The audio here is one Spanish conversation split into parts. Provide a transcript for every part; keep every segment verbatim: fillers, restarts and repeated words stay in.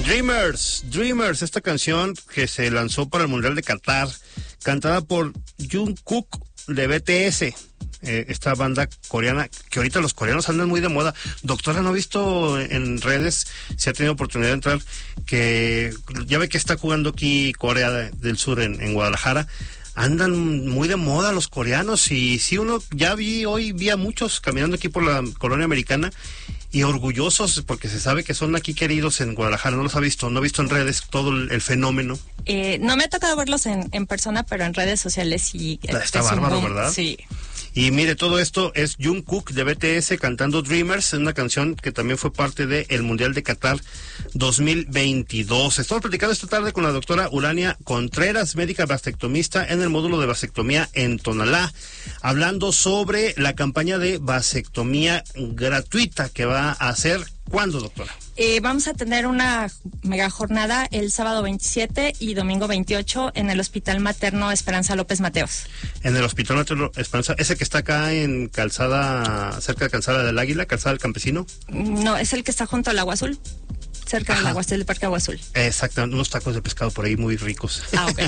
Dreamers, Dreamers, esta canción que se lanzó para el Mundial de Qatar, cantada por Jungkook de B T S, eh, esta banda coreana, que ahorita los coreanos andan muy de moda. Doctora, ¿no ha visto en redes, si ha tenido oportunidad de entrar, que ya ve que está jugando aquí Corea del Sur en, en Guadalajara? Andan muy de moda los coreanos, y sí, uno ya vi, hoy vi a muchos caminando aquí por la colonia americana, y orgullosos porque se sabe que son aquí queridos en Guadalajara. ¿No los ha visto? ¿No ha visto en redes todo el, el fenómeno? Eh, no me ha tocado verlos en, en persona, pero en redes sociales sí. Está bárbaro, ¿verdad? Sí. Y mire, todo esto es Jungkook de B T S cantando Dreamers, una canción que también fue parte del Mundial de Qatar dos mil veintidós. Estamos platicando esta tarde con la doctora Urania Contreras, médica vasectomista en el módulo de vasectomía en Tonalá, hablando sobre la campaña de vasectomía gratuita que va a hacer. ¿Cuándo, doctora? Eh, vamos a tener una mega jornada el sábado veintisiete y domingo veintiocho en el Hospital Materno Esperanza López Mateos. En el Hospital Materno Esperanza, ese que está acá en Calzada, cerca de Calzada del Águila, Calzada del Campesino. No, es el que está junto al Agua Azul, cerca del Agua, del Parque Agua Azul. Exacto, unos tacos de pescado por ahí muy ricos. Ah, ok.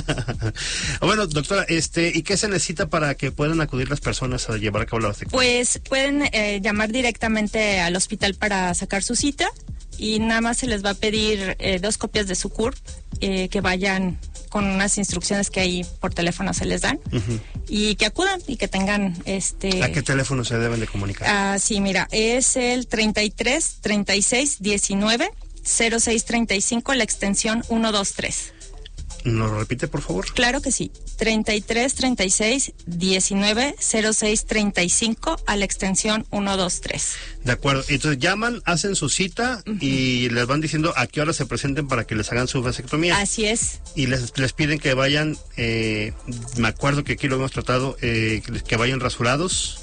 Bueno, doctora, este, ¿y qué se necesita para que puedan acudir las personas a llevar a cabo la vasectomía? Pues pueden eh, llamar directamente al hospital para sacar su cita, y nada más se les va a pedir eh, dos copias de su C U R P, eh, que vayan con unas instrucciones que ahí por teléfono se les dan, uh-huh. y que acudan y que tengan este... ¿A qué teléfono se deben de comunicar? Ah, sí, mira, es el treinta y tres, treinta y seis, diecinueve, cero seis treinta y cinco, la extensión ciento veintitrés. ¿Nos lo repite, por favor? Claro que sí. treinta y tres, treinta y seis, diecinueve, cero seis treinta y cinco a la extensión ciento veintitrés. De acuerdo. Entonces llaman, hacen su cita, uh-huh. y les van diciendo a qué hora se presenten para que les hagan su vasectomía. Así es. Y les, les piden que vayan, eh, me acuerdo que aquí lo hemos tratado, eh, que vayan rasurados,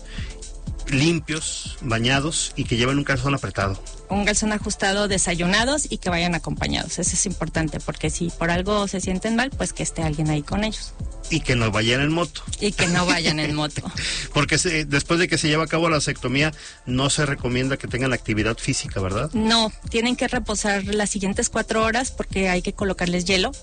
limpios, bañados, y que lleven un calzón apretado. Un calzón ajustado, desayunados, y que vayan acompañados. Eso es importante, porque si por algo se sienten mal, pues que esté alguien ahí con ellos. Y que no vayan en moto. Y que no vayan en moto. Porque se, después de que se lleva a cabo la vasectomía, no se recomienda que tengan actividad física, ¿verdad? No, tienen que reposar las siguientes cuatro horas porque hay que colocarles hielo.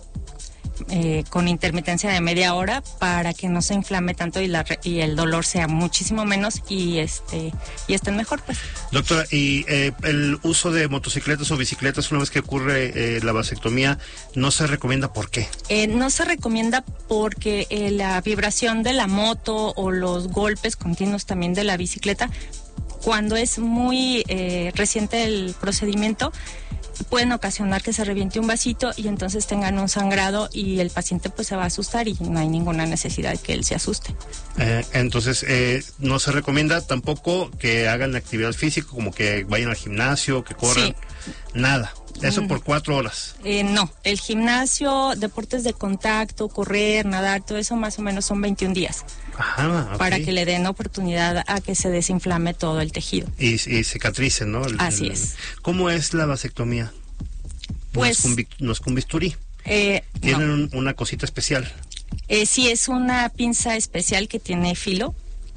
Eh, con intermitencia de media hora para que no se inflame tanto y, la, y el dolor sea muchísimo menos y este y estén mejor, pues. Doctora, ¿y eh, el uso de motocicletas o bicicletas una vez que ocurre eh, la vasectomía no se recomienda? ¿Por qué? Eh, no se recomienda porque eh, la vibración de la moto o los golpes continuos también de la bicicleta, cuando es muy eh, reciente el procedimiento, pueden ocasionar que se reviente un vasito y entonces tengan un sangrado y el paciente pues se va a asustar y no hay ninguna necesidad de que él se asuste. Eh, entonces eh, no se recomienda tampoco que hagan actividad física, como que vayan al gimnasio, que corran, sí. Nada. Eso por cuatro horas. Eh, no, el gimnasio, deportes de contacto, correr, nadar, todo eso más o menos son veintiún días. Ajá, okay. Para que le den oportunidad a que se desinflame todo el tejido. Y, y cicatrice, ¿no? El, Así el, es. ¿Cómo es la vasectomía? Pues... No es con, no es con bisturí. Eh, Tienen no. un, una cosita especial. Eh, sí, es una pinza especial que tiene filo.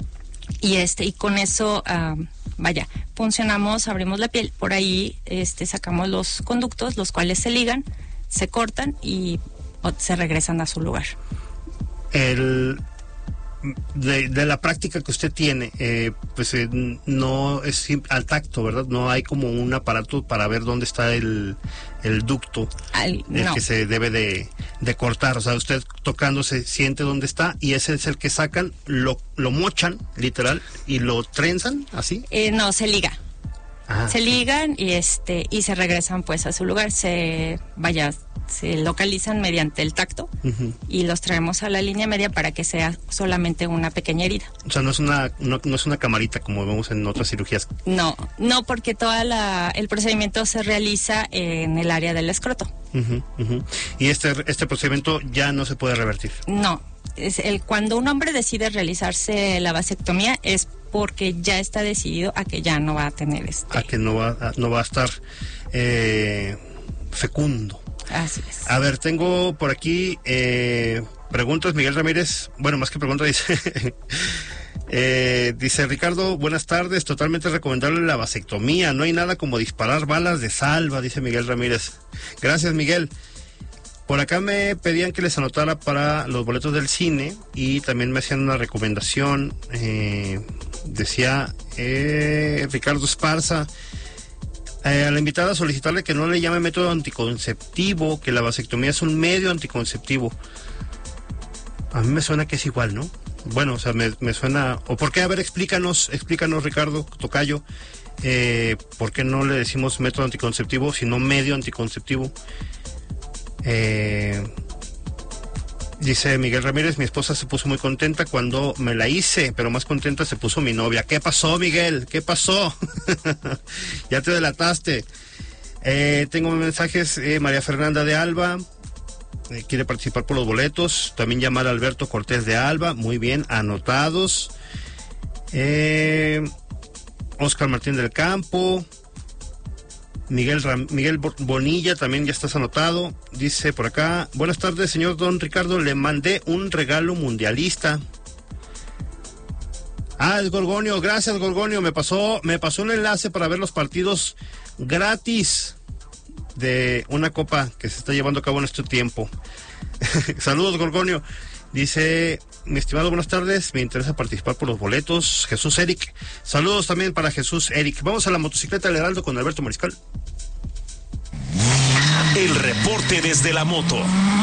Y este y con eso, uh, vaya, funcionamos, abrimos la piel, por ahí este sacamos los conductos, los cuales se ligan, se cortan y o, se regresan a su lugar. El de, de la práctica que usted tiene, eh, pues eh, no es al tacto, ¿verdad? No hay como un aparato para ver dónde está el, el ducto Al, el no. que se debe de, de cortar. O sea, usted tocando se siente dónde está y ese es el que sacan, lo, lo mochan, literal, y lo trenzan, ¿así? Eh, no, se liga. Ah, se ligan y este y se regresan pues a su lugar. Se vaya, se localizan mediante el tacto, uh-huh. y los traemos a la línea media para que sea solamente una pequeña herida. O sea, no es una no, no es una camarita como vemos en otras cirugías. No, no, porque toda la el procedimiento se realiza en el área del escroto. Uh-huh, uh-huh. Y este este procedimiento ya no se puede revertir. No, es el cuando un hombre decide realizarse la vasectomía es porque ya está decidido a que ya no va a tener este. A que no va a, no va a estar eh, fecundo. Así es. A ver, tengo por aquí eh, preguntas. Miguel Ramírez, bueno, más que preguntas, dice Eh, dice Ricardo, buenas tardes, totalmente recomendable la vasectomía, no hay nada como disparar balas de salva, dice Miguel Ramírez. Gracias, Miguel. Por acá me pedían que les anotara para los boletos del cine y también me hacían una recomendación, eh, decía eh, Ricardo Esparza, eh, a la invitada solicitarle que no le llame método anticonceptivo, que la vasectomía es un medio anticonceptivo. A mí me suena que es igual, ¿no? Bueno, o sea, me, me suena... ¿O por qué? A ver, explícanos, explícanos, Ricardo, tocayo, eh, ¿por qué no le decimos método anticonceptivo, sino medio anticonceptivo? Eh, dice Miguel Ramírez, mi esposa se puso muy contenta cuando me la hice, pero más contenta se puso mi novia. ¿Qué pasó, Miguel? ¿Qué pasó? Ya te delataste. Eh, tengo mensajes, eh, María Fernanda de Alba, eh, quiere participar por los boletos. También llamar a Alberto Cortés de Alba, muy bien, anotados. Eh, Oscar Martín del Campo, Miguel Ram, Miguel Bonilla, también ya estás anotado. Dice por acá, buenas tardes, señor don Ricardo, le mandé un regalo mundialista. Ah, es Gorgonio, gracias Gorgonio, me pasó, me pasó un enlace para ver los partidos gratis de una copa que se está llevando a cabo en este tiempo. Saludos, Gorgonio. Dice, mi estimado, buenas tardes, me interesa participar por los boletos. Jesús Eric. Saludos también para Jesús Eric. Vamos a la motocicleta del Heraldo con Alberto Mariscal. El reporte desde la moto.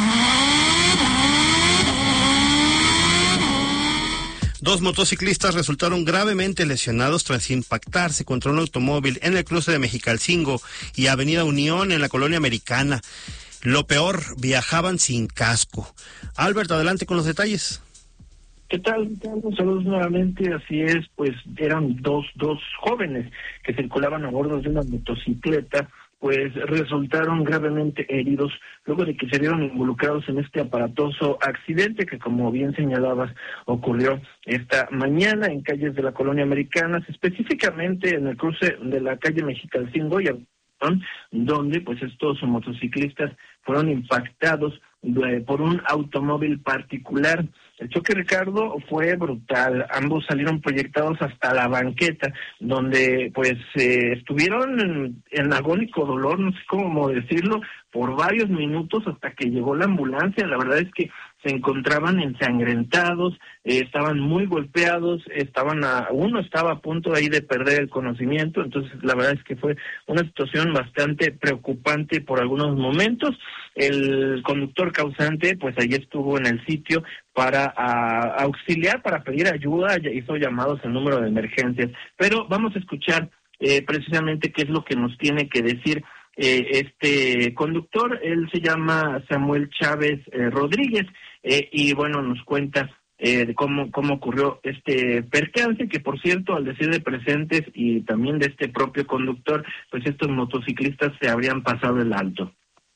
Dos motociclistas resultaron gravemente lesionados tras impactarse contra un automóvil en el cruce de Mexicalcingo y Avenida Unión en la colonia Americana. Lo peor, viajaban sin casco. Albert, adelante con los detalles. ¿Qué tal, Ricardo? Saludos nuevamente. Así es, pues eran dos, dos jóvenes que circulaban a bordo de una motocicleta, pues resultaron gravemente heridos luego de que se vieron involucrados en este aparatoso accidente que, como bien señalabas, ocurrió esta mañana en calles de la colonia Americana, específicamente en el cruce de la calle Mexicalcingo y donde pues estos motociclistas fueron impactados de, por un automóvil particular. El choque, Ricardo, fue brutal. Ambos salieron proyectados hasta la banqueta, donde pues eh, estuvieron en, en agónico dolor, no sé cómo decirlo, por varios minutos hasta que llegó la ambulancia. La verdad es que se encontraban ensangrentados, eh, estaban muy golpeados, estaban a, uno estaba a punto ahí de perder el conocimiento. Entonces la verdad es que fue una situación bastante preocupante por algunos momentos. El conductor causante pues ahí estuvo en el sitio para a, auxiliar, para pedir ayuda, hizo llamados al número de emergencias, pero vamos a escuchar eh, precisamente qué es lo que nos tiene que decir eh, este conductor. Él se llama Samuel Chávez eh, Rodríguez, eh, y bueno, nos cuenta eh, de cómo, cómo ocurrió este percance, que por cierto, al decir de presentes y también de este propio conductor, pues estos motociclistas se habrían pasado el alto.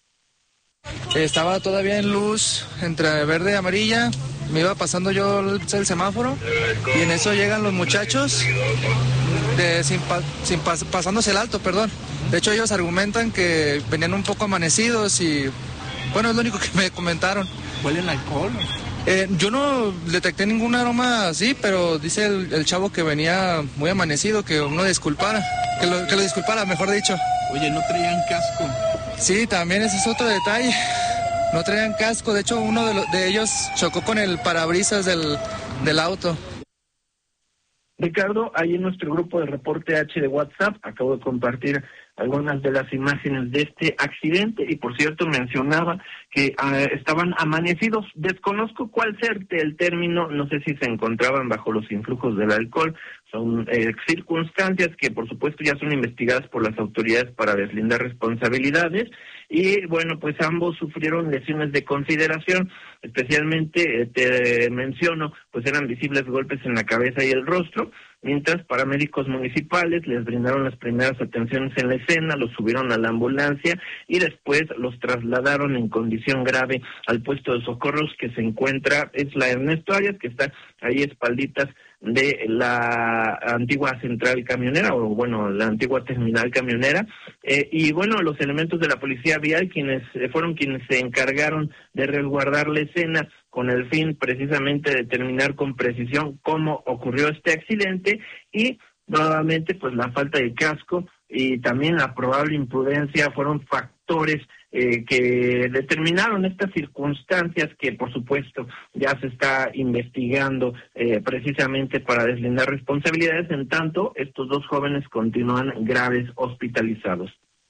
Estaba todavía en luz entre verde y amarilla, me iba pasando yo el, el semáforo y en eso llegan los muchachos de, sin, pa, sin pas, pasándose el alto, perdón. De hecho ellos argumentan que venían un poco amanecidos y bueno, es lo único que me comentaron. ¿Huelen alcohol? Eh, yo no detecté ningún aroma así, pero dice el, el chavo que venía muy amanecido, que uno disculpara, que lo, que lo disculpara, mejor dicho. Oye, ¿no traían casco? Sí, también ese es otro detalle. No traían casco, de hecho uno de, lo, de ellos chocó con el parabrisas del, del auto. Ricardo, ahí en nuestro grupo de Reporte H de WhatsApp acabo de compartir algunas de las imágenes de este accidente y por cierto mencionaba que uh, estaban amanecidos. Desconozco cuál sea el término, no sé si se encontraban bajo los influjos del alcohol. Son eh, circunstancias que por supuesto ya son investigadas por las autoridades para deslindar responsabilidades y bueno, pues ambos sufrieron lesiones de consideración, especialmente eh, te menciono, pues eran visibles golpes en la cabeza y el rostro, mientras paramédicos municipales les brindaron las primeras atenciones en la escena, los subieron a la ambulancia y después los trasladaron en condición grave al puesto de socorros que se encuentra, es la Ernesto Arias, que está ahí espalditas de la antigua central camionera, o bueno, la antigua terminal camionera, eh, y bueno, los elementos de la policía vial, quienes eh, fueron quienes se encargaron de resguardar la escena, con el fin precisamente de determinar con precisión cómo ocurrió este accidente, y nuevamente pues la falta de casco y también la probable imprudencia fueron factores eh, que determinaron estas circunstancias que por supuesto ya se está investigando eh, precisamente para deslindar responsabilidades, en tanto estos dos jóvenes continúan graves hospitalizados.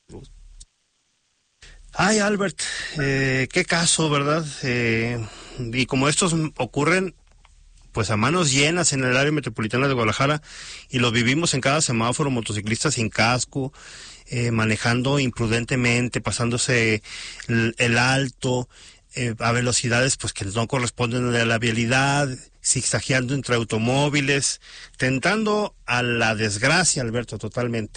Ay, Albert, eh, qué caso, ¿verdad? Eh, y como estos ocurren pues a manos llenas en el área metropolitana de Guadalajara, y lo vivimos en cada semáforo, motociclistas sin casco, eh, manejando imprudentemente, pasándose el, el alto, eh, a velocidades pues que no corresponden a la vialidad, zigzagueando entre automóviles, tentando a la desgracia, Alberto, totalmente.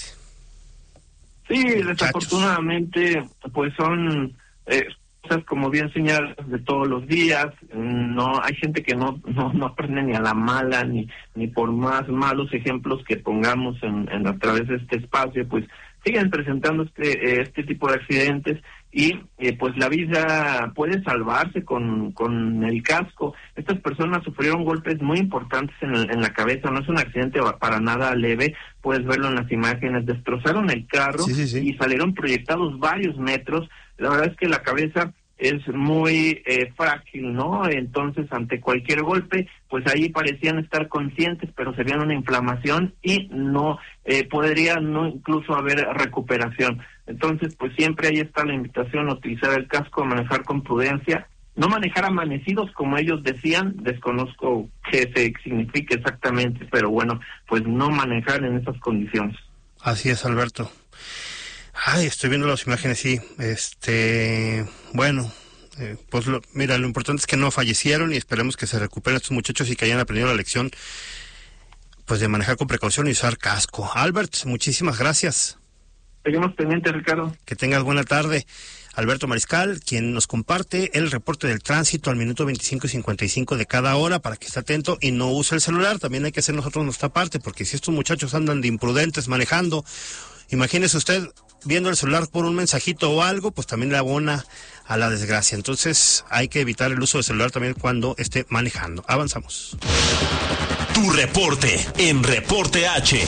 Sí, desafortunadamente, pues son eh, cosas, como bien señalas, de todos los días. No hay gente que no no, no aprende ni a la mala, ni ni por más malos ejemplos que pongamos en, en a través de este espacio, pues siguen presentando este este tipo de accidentes. Y eh, pues la vida puede salvarse con, con el casco. Estas personas sufrieron golpes muy importantes en, el, en la cabeza, no es un accidente para nada leve, puedes verlo en las imágenes, destrozaron el carro, sí, sí, sí. y salieron proyectados varios metros. La verdad es que la cabeza es muy eh, frágil, ¿no? Entonces, ante cualquier golpe, pues ahí parecían estar conscientes, pero se veía una inflamación y no eh, podría no incluso haber recuperación. Entonces, pues siempre ahí está la invitación a utilizar el casco, a manejar con prudencia, no manejar amanecidos como ellos decían, desconozco qué se significa exactamente, pero bueno, pues no manejar en esas condiciones. Así es, Alberto. Ay, estoy viendo las imágenes, sí, este, bueno, eh, pues lo, mira, lo importante es que no fallecieron y esperemos que se recuperen estos muchachos y que hayan aprendido la lección, pues de manejar con precaución y usar casco. Albert, muchísimas gracias. Seguimos pendientes, Ricardo. Que tengas buena tarde. Alberto Mariscal, quien nos comparte el reporte del tránsito al minuto veinticinco y cincuenta y cinco de cada hora, para que esté atento y no use el celular. También hay que hacer nosotros nuestra parte, porque si estos muchachos andan de imprudentes manejando, imagínese usted viendo el celular por un mensajito o algo, pues también le abona a la desgracia. Entonces hay que evitar el uso del celular también cuando esté manejando. Avanzamos. Tu reporte en Reporte H.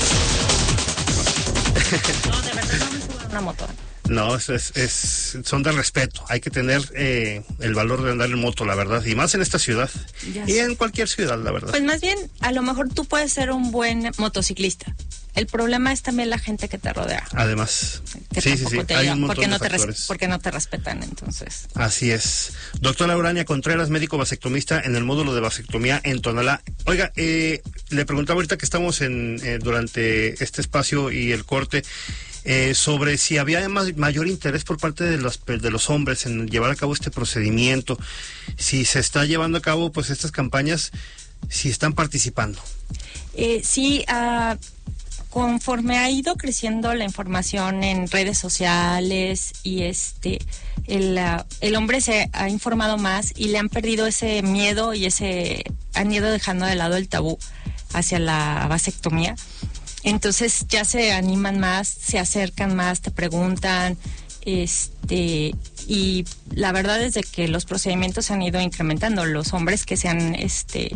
No, de verdad no me subo a una moto. No, es, es, es, son de respeto. Hay que tener eh, el valor de andar en moto, la verdad. Y más en esta ciudad. Ya y sé. En cualquier ciudad, la verdad. Pues más bien, a lo mejor tú puedes ser un buen motociclista. El problema es también la gente que te rodea. Además, que sí, sí, sí. Te Hay ayuda, un montón porque de no te factores. res, porque no te respetan, entonces. Así es. Doctora Urania Contreras, médico vasectomista en el módulo de vasectomía en Tonalá. Oiga, eh, le preguntaba ahorita que estamos en eh, durante este espacio y el corte, eh, sobre si había más, mayor interés por parte de los de los hombres en llevar a cabo este procedimiento, si se está llevando a cabo pues estas campañas, si están participando. Eh, sí, uh, conforme ha ido creciendo la información en redes sociales y este el, uh, el hombre se ha informado más y le han perdido ese miedo y ese han ido dejando de lado el tabú hacia la vasectomía. Entonces ya se animan más, se acercan más, te preguntan, este y la verdad es de que los procedimientos se han ido incrementando. Los hombres que se han este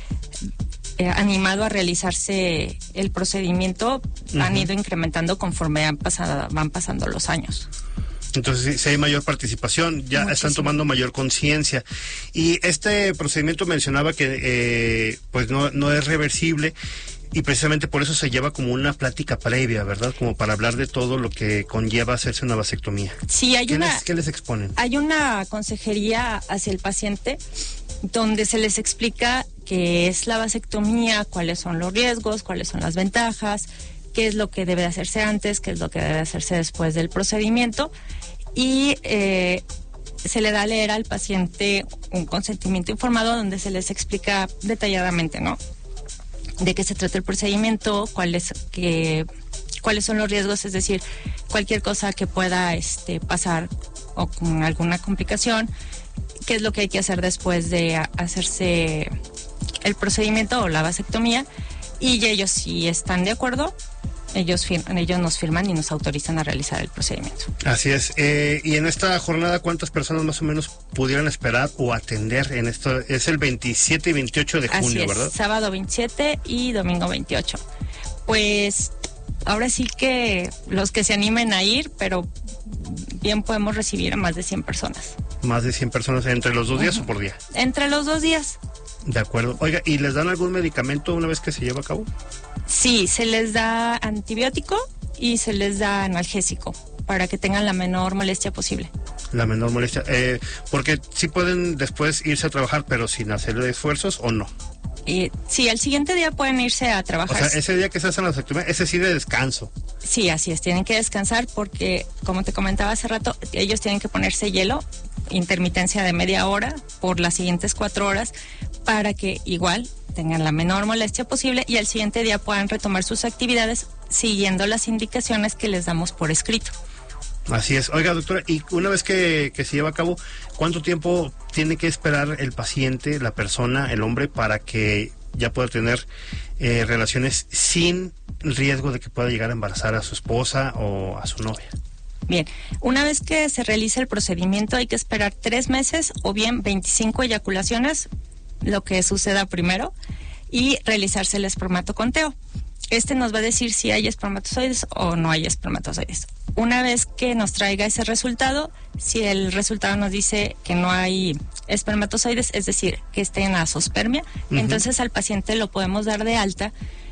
eh, animado a realizarse el procedimiento uh-huh. han ido incrementando conforme han pasado, van pasando los años. Entonces, si hay mayor participación, ya Muchísimo. Están tomando mayor conciencia. Y este procedimiento mencionaba que eh, pues no, no es reversible, y precisamente por eso se lleva como una plática previa, ¿verdad? Como para hablar de todo lo que conlleva hacerse una vasectomía. Sí, hay ¿Qué una... Les, ¿Qué les exponen? Hay una consejería hacia el paciente donde se les explica qué es la vasectomía, cuáles son los riesgos, cuáles son las ventajas, qué es lo que debe hacerse antes, qué es lo que debe hacerse después del procedimiento, y eh, se le da a leer al paciente un consentimiento informado donde se les explica detalladamente, ¿no?, de qué se trata el procedimiento, cuáles que cuáles son los riesgos, es decir, cualquier cosa que pueda este pasar o con alguna complicación, qué es lo que hay que hacer después de hacerse el procedimiento o la vasectomía, y ellos si están de acuerdo, ellos firman, ellos nos firman y nos autorizan a realizar el procedimiento. Así es. Eh, y en esta jornada, ¿cuántas personas más o menos pudieran esperar o atender en esto? Es el veintisiete y veintiocho de junio, Así es, ¿verdad? Sábado veintisiete y domingo veintiocho. Pues ahora sí que los que se animen a ir, pero bien podemos recibir a más de cien personas. Más de cien personas entre los dos días Uh-huh. o por día. Entre los dos días. De acuerdo. Oiga, ¿y les dan algún medicamento una vez que se lleva a cabo? Sí, se les da antibiótico y se les da analgésico para que tengan la menor molestia posible. La menor molestia. Eh, porque sí pueden después irse a trabajar, pero sin hacer esfuerzos, ¿o no? Y sí, al siguiente día pueden irse a O trabajar. sea, ese día que se hacen la vasectomía, ese sí de descanso. Sí, así es, tienen que descansar porque, como te comentaba hace rato, ellos tienen que ponerse hielo, intermitencia de media hora por las siguientes cuatro horas, para que igual tengan la menor molestia posible y al siguiente día puedan retomar sus actividades siguiendo las indicaciones que les damos por escrito. Así es. Oiga, doctora, y una vez que, que se lleva a cabo, ¿cuánto tiempo tiene que esperar el paciente, la persona, el hombre, para que ya pueda tener eh, relaciones sin riesgo de que pueda llegar a embarazar a su esposa o a su novia? Bien, una vez que se realiza el procedimiento hay que esperar tres meses o bien veinticinco eyaculaciones, lo que suceda primero, y realizarse el espermatoconteo. Este nos va a decir si hay espermatozoides o no hay espermatozoides. Una vez que nos traiga ese resultado, si el resultado nos dice que no hay espermatozoides, es decir, que esté en azospermia, uh-huh. entonces al paciente lo podemos dar de alta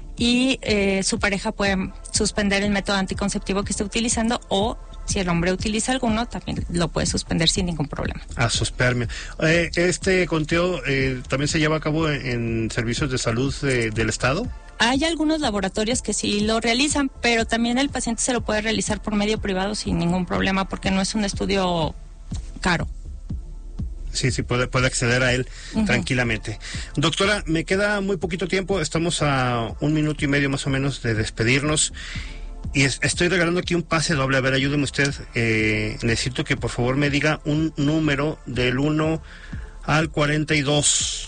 y eh, su pareja puede suspender el método anticonceptivo que esté utilizando, o si el hombre utiliza alguno, también lo puede suspender sin ningún problema. Azospermia. Eh, ¿Este conteo eh, también se lleva a cabo en, en servicios de salud de, del Estado? Hay algunos laboratorios que sí lo realizan, pero también el paciente se lo puede realizar por medio privado sin ningún problema, porque no es un estudio caro. Sí, sí, puede, puede acceder a él uh-huh. tranquilamente. Doctora, me queda muy poquito tiempo, estamos a un minuto y medio más o menos de despedirnos. Y es, estoy regalando aquí un pase doble. A ver, ayúdeme usted. Eh, necesito que por favor me diga un número del uno al cuarenta y dos.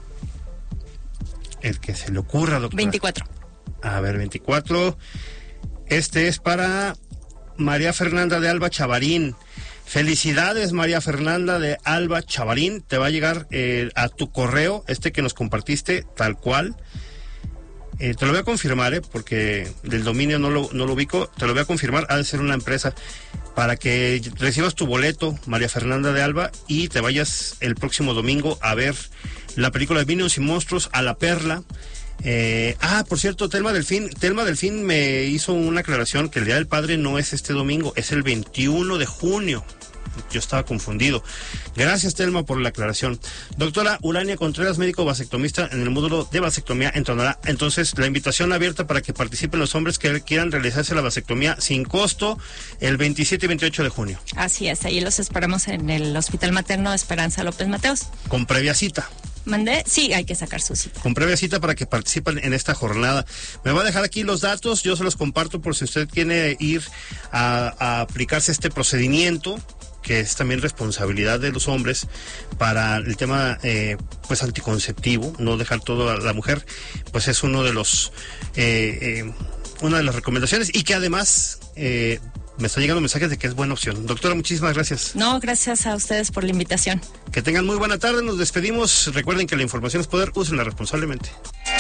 El que se le ocurra, doctora. veinticuatro. A ver, veinticuatro. Este es para María Fernanda de Alba Chavarín. Felicidades, María Fernanda de Alba Chavarín. Te va a llegar eh, a tu correo, este que nos compartiste, tal cual. Eh, te lo voy a confirmar, eh, porque del dominio no lo, no lo ubico. Te lo voy a confirmar, ha de ser una empresa, para que recibas tu boleto, María Fernanda de Alba, y te vayas el próximo domingo a ver la película de Minions y Monstruos a la Perla. Eh, ah, por cierto, Telma Delfín, Telma Delfín me hizo una aclaración que el Día del Padre no es este domingo, es el veintiuno de junio. Yo estaba confundido. Gracias, Telma, por la aclaración. Doctora Urania Contreras, médico vasectomista en el módulo de vasectomía en Tonalá. Entonces, la invitación abierta para que participen los hombres que quieran realizarse la vasectomía sin costo el veintisiete y veintiocho de junio. Así es, ahí los esperamos en el Hospital Materno Esperanza López Mateos. Con previa cita. ¿Mandé? Sí, hay que sacar su cita. Con previa cita para que participen en esta jornada. Me va a dejar aquí los datos, yo se los comparto por si usted quiere ir a, a aplicarse este procedimiento, que es también responsabilidad de los hombres para el tema eh, pues anticonceptivo, no dejar todo a la mujer, pues es uno de los eh, eh, una de las recomendaciones, y que además eh, me están llegando mensajes de que es buena opción. Doctora, muchísimas gracias. No, gracias a ustedes por la invitación. Que tengan muy buena tarde, nos despedimos. Recuerden que la información es poder, úsenla responsablemente.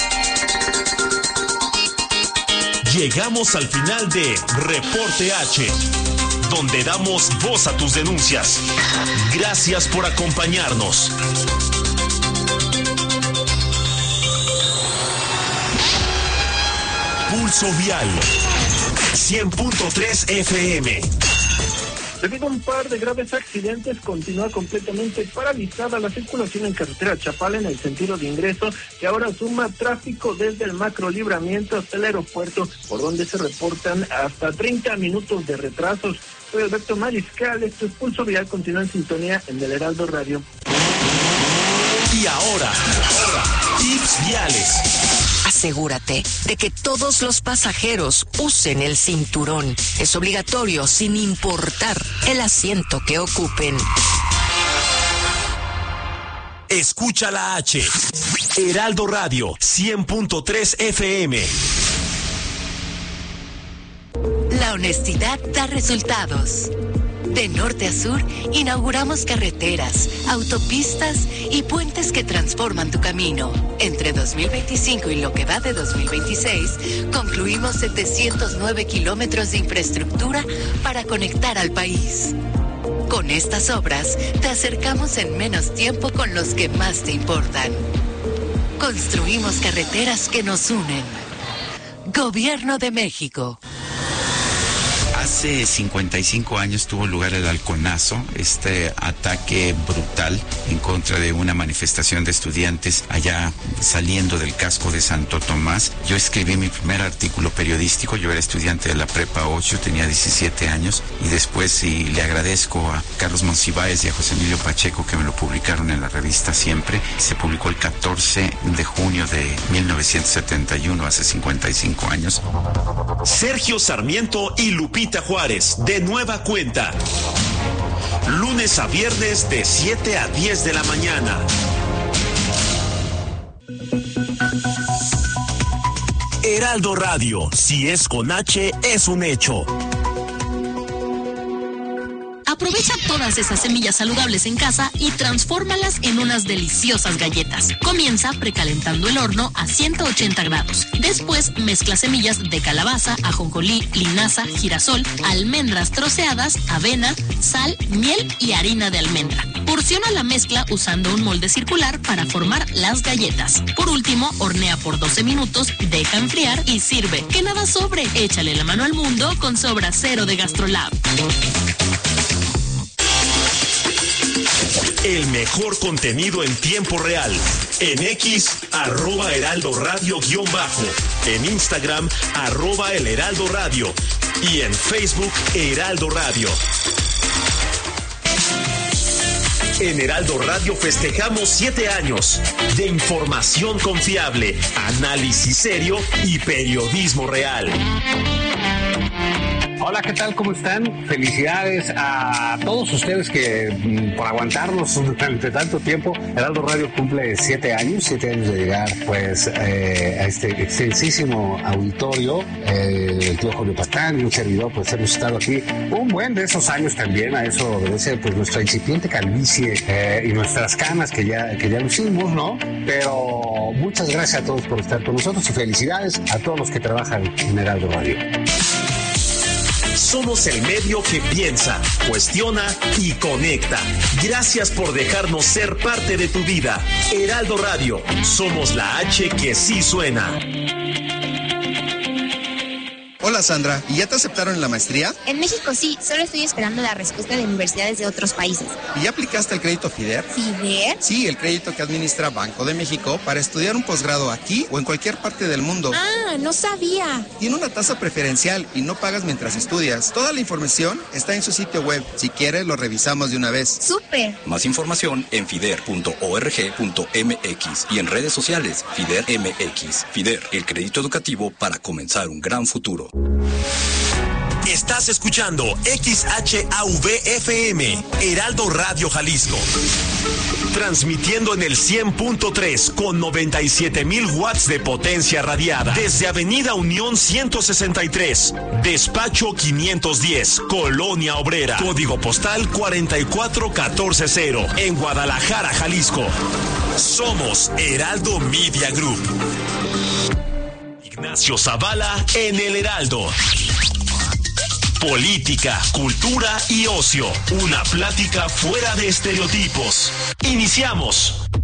Llegamos al final de Reporte H, donde damos voz a tus denuncias. Gracias por acompañarnos. Pulso Vial cien punto tres F M. Debido a un par de graves accidentes, continúa completamente paralizada la circulación en carretera Chapala en el sentido de ingreso, que ahora suma tráfico desde el Macro Libramiento hasta el aeropuerto, por donde se reportan hasta treinta minutos de retrasos. Soy Alberto Mariscal, esto es Pulso Vial, continúa en sintonía en el Heraldo Radio. Y ahora, ahora, tips viales. Asegúrate de que todos los pasajeros usen el cinturón. Es obligatorio sin importar el asiento que ocupen. Escucha la H. Heraldo Radio, cien punto tres F M. La honestidad da resultados. De norte a sur, inauguramos carreteras, autopistas y puentes que transforman tu camino. Entre dos mil veinticinco y lo que va de dos mil veintiséis, concluimos setecientos nueve kilómetros de infraestructura para conectar al país. Con estas obras, te acercamos en menos tiempo con los que más te importan. Construimos carreteras que nos unen. Gobierno de México. Hace cincuenta y cinco años tuvo lugar el halconazo, este ataque brutal en contra de una manifestación de estudiantes allá saliendo del casco de Santo Tomás. Yo escribí mi primer artículo periodístico, yo era estudiante de la Prepa ocho, tenía diecisiete años, y después y le agradezco a Carlos Monsiváis y a José Emilio Pacheco que me lo publicaron en la revista Siempre. Se publicó el catorce de junio de mil novecientos setenta y uno, hace cincuenta y cinco años. Sergio Sarmiento y Lupita Juárez, de nueva cuenta. Lunes a viernes de siete a diez de la mañana. Heraldo Radio, si es con H, es un hecho. Aprovecha todas esas semillas saludables en casa y transfórmalas en unas deliciosas galletas. Comienza precalentando el horno a ciento ochenta grados. Después mezcla semillas de calabaza, ajonjolí, linaza, girasol, almendras troceadas, avena, sal, miel y harina de almendra. Porciona la mezcla usando un molde circular para formar las galletas. Por último, hornea por doce minutos, deja enfriar y sirve. Que nada sobre. Échale la mano al mundo con Sobra Cero de GastroLab. El mejor contenido en tiempo real. En X, arroba Heraldo Radio guión bajo. En Instagram, arroba El Heraldo Radio. Y en Facebook, Heraldo Radio. En Heraldo Radio festejamos siete años de información confiable, análisis serio y periodismo real. Hola, ¿qué tal? ¿Cómo están? Felicidades a todos ustedes que por aguantarnos durante tanto tiempo. Heraldo Radio cumple siete años, siete años de llegar pues eh, a este extensísimo auditorio. Eh, el tío Julio Pastrán y un servidor, pues hemos estado aquí un buen de esos años también. A eso obedece pues nuestra incipiente calvicie eh, y nuestras canas que ya, que ya lucimos, ¿no? Pero muchas gracias a todos por estar con nosotros y felicidades a todos los que trabajan en Heraldo Radio. Somos el medio que piensa, cuestiona y conecta. Gracias por dejarnos ser parte de tu vida. Heraldo Radio, somos la H que sí suena. Hola Sandra, ¿y ya te aceptaron en la maestría? En México sí, solo estoy esperando la respuesta de universidades de otros países. ¿Y ya aplicaste el crédito FIDER? ¿FIDER? Sí, el crédito que administra Banco de México para estudiar un posgrado aquí o en cualquier parte del mundo. Ah, no sabía. Tiene una tasa preferencial y no pagas mientras estudias. Toda la información está en su sitio web. Si quieres, lo revisamos de una vez. ¡Súper! Más información en fider punto org punto m x y en redes sociales FIDER M X. FIDER, el crédito educativo para comenzar un gran futuro. Estás escuchando X H A V F M, Heraldo Radio Jalisco. Transmitiendo en el cien punto tres con noventa y siete mil watts de potencia radiada. Desde Avenida Unión ciento sesenta y tres, Despacho quinientos diez, Colonia Obrera. Código postal cuarenta y cuatro catorce cero, en Guadalajara, Jalisco. Somos Heraldo Media Group. Ignacio Zavala en El Heraldo. Política, cultura y ocio. Una plática fuera de estereotipos. Iniciamos.